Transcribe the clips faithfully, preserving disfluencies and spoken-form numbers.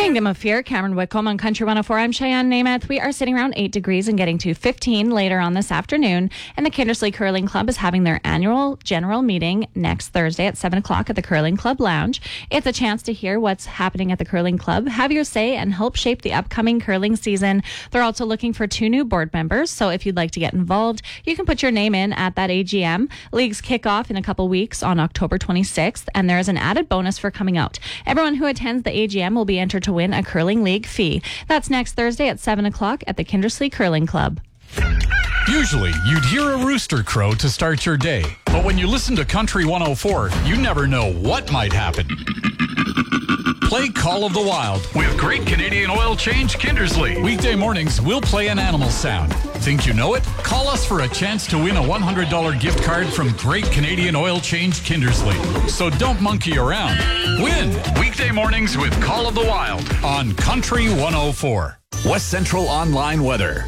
Kingdom of Fear, Cameron Whitcomb on Country one oh four. I'm Cheyenne Namath. We are sitting around eight degrees and getting to fifteen later on this afternoon. And the Kindersley Curling Club is having their annual general meeting next Thursday at seven o'clock at the Curling Club Lounge. It's a chance to hear what's happening at the Curling Club, have your say, and help shape the upcoming curling season. They're also looking for two new board members, so if you'd like to get involved, you can put your name in at that A G M. Leagues kick off in a couple weeks on October twenty-sixth, and there is an added bonus for coming out. Everyone who attends the A G M will be entered to win a curling league fee. That's next Thursday at seven o'clock at the Kindersley Curling Club. Usually, you'd hear a rooster crow to start your day. But when you listen to Country one oh four, you never know what might happen. Play Call of the Wild with Great Canadian Oil Change Kindersley. Weekday mornings, we'll play an animal sound. Think you know it? Call us for a chance to win a one hundred dollars gift card from Great Canadian Oil Change Kindersley. So don't monkey around. Win! Weekday mornings with Call of the Wild on Country one oh four. West Central Online weather.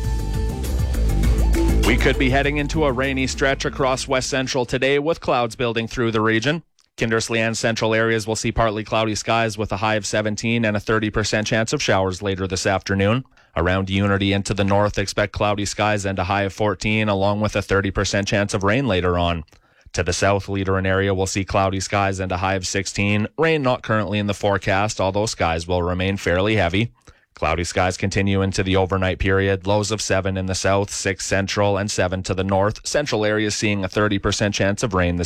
We could be heading into a rainy stretch across West Central today with clouds building through the region. Kindersley and central areas will see partly cloudy skies with a high of seventeen and a thirty percent chance of showers later this afternoon. Around Unity and to the north, expect cloudy skies and a high of fourteen, along with a thirty percent chance of rain later on. To the south, Leader area will see cloudy skies and a high of sixteen. Rain not currently in the forecast, although skies will remain fairly heavy. Cloudy skies continue into the overnight period. Lows of seven in the south, six central, and seven to the north. Central areas seeing a thirty percent chance of rain this